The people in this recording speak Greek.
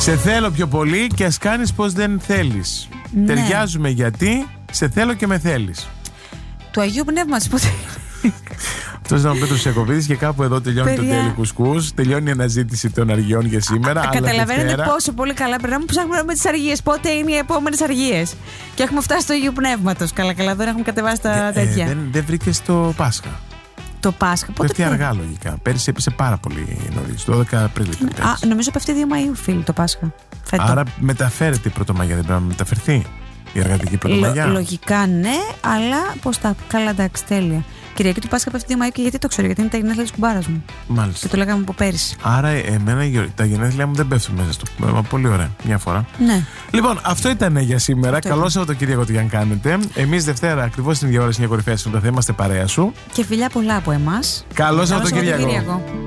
Σε θέλω πιο πολύ και ας κάνεις πως δεν θέλεις. Ναι. Ταιριάζουμε γιατί σε θέλω και με θέλεις. Του Αγίου Πνεύματος ποτέ. Αυτό ήταν ο Πέτρος Ιακωβίδης και κάπου εδώ τελειώνει το Τέλει Κουσκούς. Τελειώνει η αναζήτηση των αργιών για σήμερα. Καταλαβαίνετε πόσο πολύ καλά περνάμε που ψάχνουμε με τις αργίες. Πότε είναι οι επόμενες αργίες. Και έχουμε φτάσει στο Αγίου Πνεύματος. Καλά, δεν έχουμε κατεβάσει τα τέτοια. Δεν βρήκες το Πάσχα. Το Πάσχα. Πότε πέφτει αργά λογικά. Πέρυσι έπεσε πάρα πολύ νωρίς. Το 12 Απριλίου. Νομίζω πέφτει 2 Μαΐου, φίλοι, το Πάσχα. Φέτο. Άρα μεταφέρεται η Πρωτομαγιά, δεν πρέπει να μεταφερθεί η εργατική Πρωτομαγιά. Λογικά ναι, αλλά πώς τα. Καλά, εντάξει, τέλεια. Κυριακή του Πάσχα πέφτει 2 Μαΐου και γιατί το ξέρω, γιατί είναι τα γενέθλια της κουμπάρας μου. Μάλιστα. Και το λέγαμε από πέρυσι. Άρα, τα γενέθλια μου δεν πέφτουν μέσα στο. Πολύ ωραία, μια φορά. Ναι. Λοιπόν, αυτό ήταν για σήμερα. Καλό Σαββατοκύριακο, τι αν κάνετε. Εμείς Δευτέρα, ακριβώς την ίδια ώρα, στην κορυφαία συνοδεία, θα είμαστε παρέα σου. Και φιλιά πολλά από εμάς. Καλό Σαββατοκύριακο.